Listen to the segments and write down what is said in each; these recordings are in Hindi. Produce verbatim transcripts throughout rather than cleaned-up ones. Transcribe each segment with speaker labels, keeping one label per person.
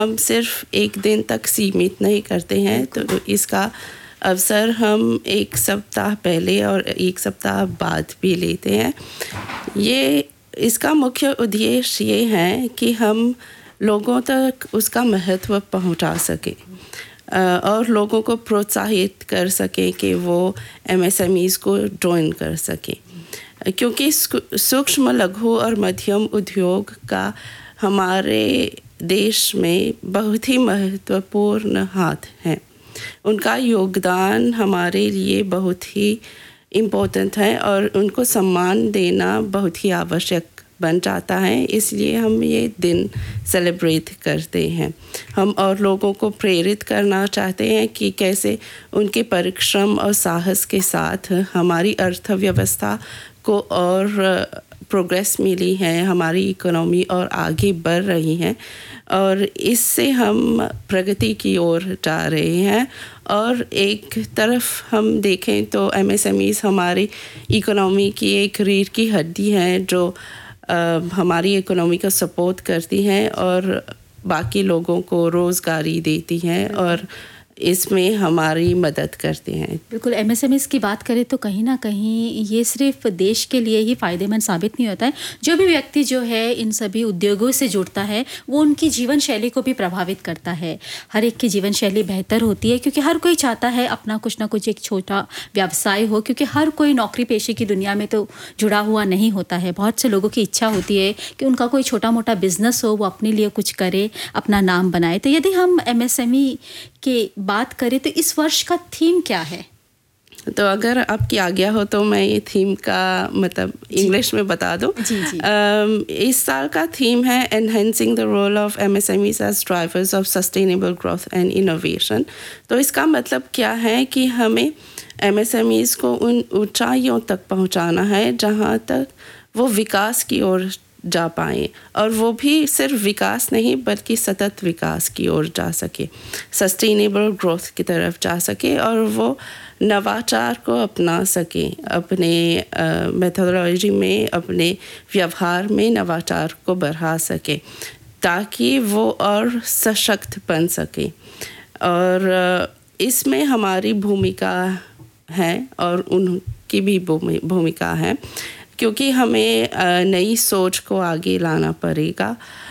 Speaker 1: हम सिर्फ एक दिन तक सीमित नहीं करते हैं, तो इसका अवसर हम एक सप्ताह पहले और एक सप्ताह बाद भी लेते हैं। ये इसका मुख्य उद्देश्य ये है कि हम लोगों तक उसका महत्व पहुंचा सकें और लोगों को प्रोत्साहित कर सकें कि वो एमएसएमईज़ को ज्वाइन कर सकें, क्योंकि सूक्ष्म, लघु और मध्यम उद्योग का हमारे देश में बहुत ही महत्वपूर्ण हाथ है। उनका योगदान हमारे लिए बहुत ही इम्पोर्टेंट है और उनको सम्मान देना बहुत ही आवश्यक बन जाता है। इसलिए हम ये दिन सेलिब्रेट करते हैं। हम और लोगों को प्रेरित करना चाहते हैं कि कैसे उनके परिश्रम और साहस के साथ हमारी अर्थव्यवस्था को और प्रोग्रेस मिली है, हमारी इकोनॉमी और आगे बढ़ रही है और इससे हम प्रगति की ओर जा रहे हैं। और एक तरफ हम देखें तो एमएसएमईज़ हमारी इकोनॉमी की एक रीढ़ की हड्डी है जो आ, हमारी इकोनॉमी को सपोर्ट करती हैं और बाकी लोगों को रोज़गारी देती हैं और इसमें हमारी मदद करते हैं।
Speaker 2: बिल्कुल, एमएसएमईज़ की बात करें तो कहीं ना कहीं ये सिर्फ देश के लिए ही फ़ायदेमंद साबित नहीं होता है। जो भी व्यक्ति जो है इन सभी उद्योगों से जुड़ता है वो उनकी जीवन शैली को भी प्रभावित करता है। हर एक की जीवन शैली बेहतर होती है क्योंकि हर कोई चाहता है अपना कुछ ना कुछ एक छोटा व्यवसाय हो, क्योंकि हर कोई नौकरी पेशे की दुनिया में तो जुड़ा हुआ नहीं होता है। बहुत से लोगों की इच्छा होती है कि उनका कोई छोटा मोटा बिजनेस हो, वो अपने लिए कुछ करे, अपना नाम बनाए। तो यदि हम एमएसएमई की बात करें तो इस वर्ष का थीम क्या है?
Speaker 1: तो अगर आपकी आज्ञा हो तो मैं ये थीम का मतलब इंग्लिश में बता दूं।
Speaker 2: जी, जी.
Speaker 1: um, इस साल का थीम है enhancing the role of MSMEs as drivers of sustainable growth and innovation. तो इसका मतलब क्या है कि हमें एमएसएमईज़ को उन ऊंचाइयों तक पहुंचाना है जहां तक वो विकास की ओर जा पाएँ और वो भी सिर्फ विकास नहीं बल्कि सतत विकास की ओर जा सके, सस्टेनेबल ग्रोथ की तरफ जा सके और वो नवाचार को अपना सके, अपने मेथोडोलॉजी में, अपने व्यवहार में नवाचार को बढ़ा सके ताकि वो और सशक्त बन सके। और इसमें हमारी भूमिका है और उनकी भी भूमिका है क्योंकि हमें नई सोच को आगे लाना पड़ेगा।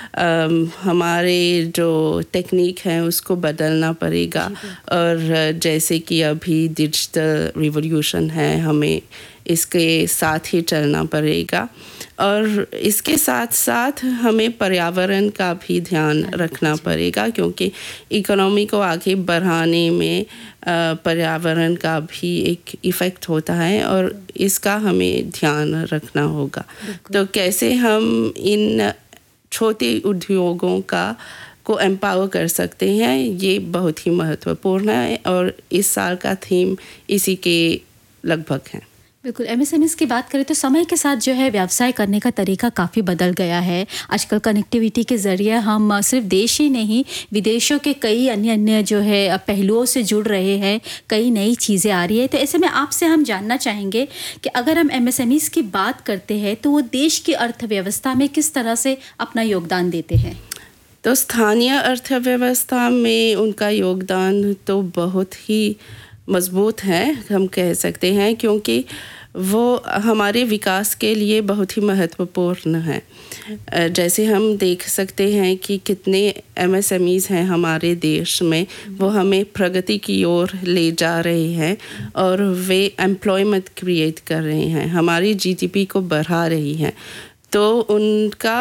Speaker 1: हमारे जो टेक्निक है उसको बदलना पड़ेगा और जैसे कि अभी डिजिटल रिवॉल्यूशन है, हमें इसके साथ ही चलना पड़ेगा और इसके साथ साथ हमें पर्यावरण का भी ध्यान रखना पड़ेगा क्योंकि इकोनॉमी को आगे बढ़ाने में पर्यावरण का भी एक इफ़ेक्ट होता है और इसका हमें ध्यान रखना होगा। तो कैसे हम इन छोटे उद्योगों का को एम्पावर कर सकते हैं, ये बहुत ही महत्वपूर्ण है और इस साल का थीम इसी के लगभग है।
Speaker 2: बिल्कुल, एमएसएमईज़ की बात करें तो समय के साथ जो है व्यवसाय करने का तरीका काफ़ी बदल गया है। आजकल कनेक्टिविटी के ज़रिए हम सिर्फ देश ही नहीं विदेशों के कई अन्य अन्य जो है पहलुओं से जुड़ रहे हैं, कई नई चीज़ें आ रही है। तो ऐसे में आपसे हम जानना चाहेंगे कि अगर हम एमएसएमईज़ की बात करते हैं तो वो देश की अर्थव्यवस्था में किस तरह से अपना योगदान देते हैं?
Speaker 1: तो स्थानीय अर्थव्यवस्था में उनका योगदान तो बहुत ही मजबूत है, हम कह सकते हैं, क्योंकि वो हमारे विकास के लिए बहुत ही महत्वपूर्ण है। जैसे हम देख सकते हैं कि कितने एमएसएमईज़ हैं हमारे देश में, वो हमें प्रगति की ओर ले जा रहे हैं और वे एम्प्लॉयमेंट क्रिएट कर रहे हैं, हमारी जीडीपी को बढ़ा रही हैं। तो उनका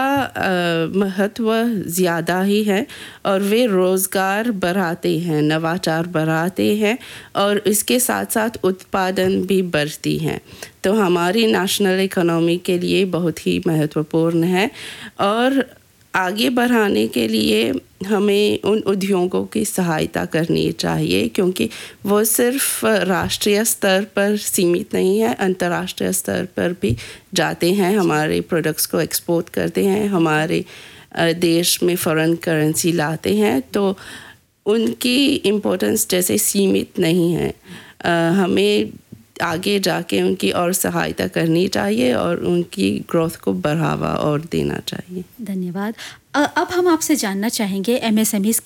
Speaker 1: महत्व ज़्यादा ही है और वे रोज़गार बढ़ाते हैं, नवाचार बढ़ाते हैं और इसके साथ साथ उत्पादन भी बढ़ती हैं। तो हमारी नेशनल इकोनॉमी के लिए बहुत ही महत्वपूर्ण है और आगे बढ़ाने के लिए हमें उन उद्योगों की सहायता करनी चाहिए क्योंकि वो सिर्फ राष्ट्रीय स्तर पर सीमित नहीं है, अंतर्राष्ट्रीय स्तर पर भी जाते हैं, हमारे प्रोडक्ट्स को एक्सपोर्ट करते हैं, हमारे देश में फॉरेन करेंसी लाते हैं। तो उनकी इम्पोर्टेंस जैसे सीमित नहीं है, हमें आगे जाके उनकी और सहायता करनी चाहिए और उनकी ग्रोथ को बढ़ावा और देना चाहिए।
Speaker 2: धन्यवाद। अब हम आपसे जानना चाहेंगे एमएसएमईज़